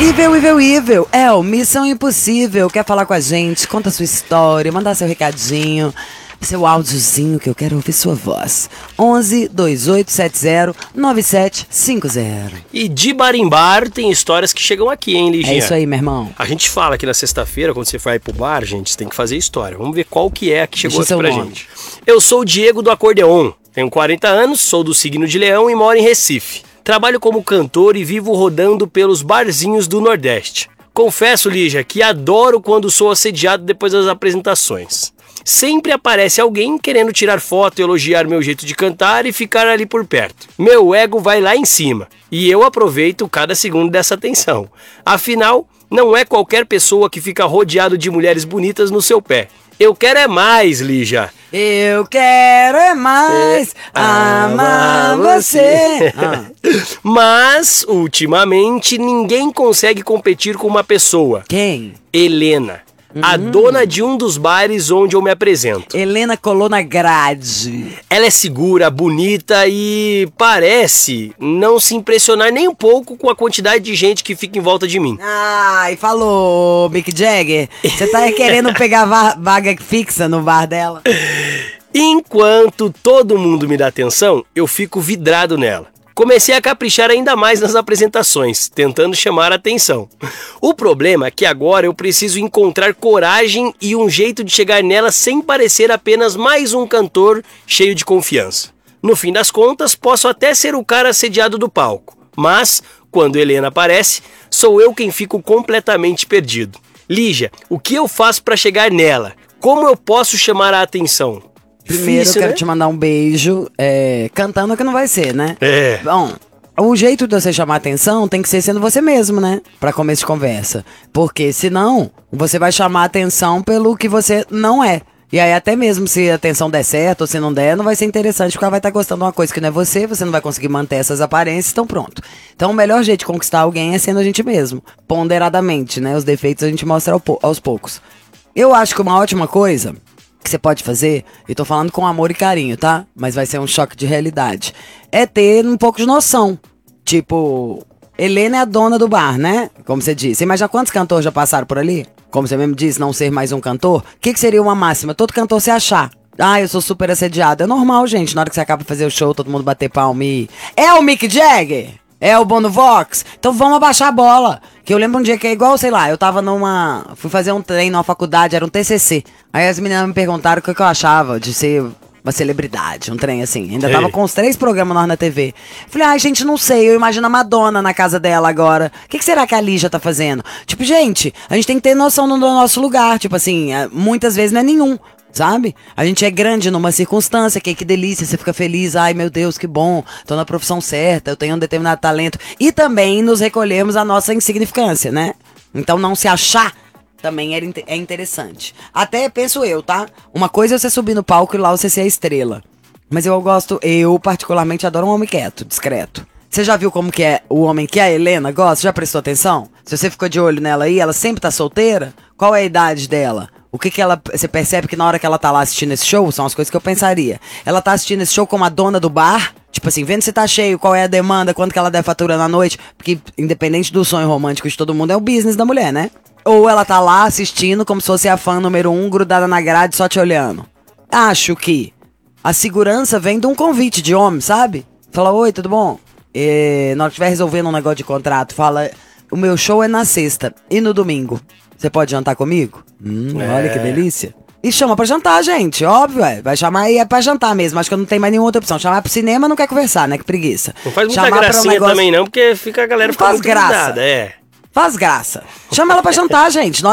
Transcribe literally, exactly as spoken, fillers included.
Evil, Evil, Evil, é o Missão Impossível. Quer falar com a gente? Conta a sua história, mandar seu recadinho, seu áudiozinho que eu quero ouvir sua voz. onze, dois oito sete zero, nove sete cinco zero. E de bar em bar tem histórias que chegam aqui, hein, Liginha? É isso aí, meu irmão. A gente fala que na sexta-feira, quando você vai pro bar, gente, você tem que fazer história. Vamos ver qual que é a que chegou Deixa aqui pra seu nome. gente. Eu sou o Diego do Acordeon, tenho quarenta anos, sou do signo de Leão e moro em Recife. Trabalho como cantor e vivo rodando pelos barzinhos do Nordeste. Confesso, Lígia, que adoro quando sou assediado depois das apresentações. Sempre aparece alguém querendo tirar foto, elogiar meu jeito de cantar e ficar ali por perto. Meu ego vai lá em cima e eu aproveito cada segundo dessa atenção. Afinal, não é qualquer pessoa que fica rodeado de mulheres bonitas no seu pé. Eu quero é mais, Lígia. Eu quero é mais É, amar amar você. Ah. Mas, ultimamente, ninguém consegue competir com uma pessoa. Quem? Helena, a dona de um dos bares onde eu me apresento. Helena colou na grade. Ela é segura, bonita e parece não se impressionar nem um pouco com a quantidade de gente que fica em volta de mim. Ai, falou, Mick Jagger. Você tá querendo pegar va- vaga fixa no bar dela? Enquanto todo mundo me dá atenção, eu fico vidrado nela. Comecei a caprichar ainda mais nas apresentações, tentando chamar a atenção. O problema é que agora eu preciso encontrar coragem e um jeito de chegar nela sem parecer apenas mais um cantor cheio de confiança. No fim das contas, posso até ser o cara assediado do palco, mas, quando Helena aparece, sou eu quem fico completamente perdido. Lígia, o que eu faço para chegar nela? Como eu posso chamar a atenção? Primeiro, Difícil, eu quero né? te mandar um beijo, é, cantando que não vai ser, né? É. Bom, o jeito de você chamar atenção tem que ser sendo você mesmo, né? Pra começo de conversa. Porque senão, você vai chamar atenção pelo que você não é. E aí até mesmo se a atenção der certo ou se não der, não vai ser interessante, porque ela vai estar gostando de uma coisa que não é você, você não vai conseguir manter essas aparências, então pronto. Então o melhor jeito de conquistar alguém é sendo a gente mesmo. Ponderadamente, né? Os defeitos a gente mostra ao po- aos poucos. Eu acho que uma ótima coisa que você pode fazer, e tô falando com amor e carinho, tá? Mas vai ser um choque de realidade. É ter um pouco de noção. Tipo, Helena é a dona do bar, né? Como você disse. Você imagina quantos cantores já passaram por ali? Como você mesmo disse, não ser mais um cantor. O que, que seria uma máxima? Todo cantor se achar. Ah, eu sou super assediado. É normal, gente. Na hora que você acaba de fazer o show, todo mundo bater palma e... É o Mick Jagger? É o Bono Vox? Então vamos abaixar a bola. Que eu lembro um dia que é igual, sei lá, eu tava numa... Fui fazer um treino na faculdade, era um T C C. Aí as meninas me perguntaram o que, que eu achava de ser uma celebridade, um trem assim. Ainda tava Ei. com os três programas nós na T V. Falei, ai, gente, não sei, eu imagino a Madonna na casa dela agora. O que, que será que a Lígia tá fazendo? Tipo, gente, a gente tem que ter noção do nosso lugar. Tipo assim, é, muitas vezes não é nenhum. Sabe? A gente é grande numa circunstância, que que delícia, você fica feliz, ai meu Deus, que bom, tô na profissão certa, eu tenho um determinado talento. E também nos recolhemos a nossa insignificância, né? Então não se achar também é, inte- é interessante. Até penso eu, tá? Uma coisa é você subir no palco e lá você ser a estrela. Mas eu gosto, eu particularmente adoro um homem quieto, discreto. Você já viu como que é o homem que a Helena gosta? Já prestou atenção? Se você ficou de olho nela aí, ela sempre tá solteira? Qual é a idade dela? O que que ela... Você percebe que na hora que ela tá lá assistindo esse show, são as coisas que eu pensaria. Ela tá assistindo esse show como a dona do bar, tipo assim, vendo se tá cheio, qual é a demanda, quanto que ela deve faturar na noite, porque independente do sonho romântico de todo mundo, é o business da mulher, né? Ou ela tá lá assistindo como se fosse a fã número um, grudada na grade, só te olhando. Acho que a segurança vem de um convite de homem, sabe? Fala, oi, tudo bom? E, na hora que estiver resolvendo um negócio de contrato, fala, o meu show é na sexta e no domingo. Você pode jantar comigo? Hum, É. olha que delícia. E chama pra jantar, gente, óbvio, é. Vai chamar e é pra jantar mesmo. Acho que eu não tenho mais nenhuma outra opção. Chamar pro cinema não quer conversar, né? Que preguiça. Não faz muita Chamar pra um gracinha negócio- também não, porque fica a galera Não fica faz muito graça. grudada, é. Faz graça. Chama ela pra jantar, gente.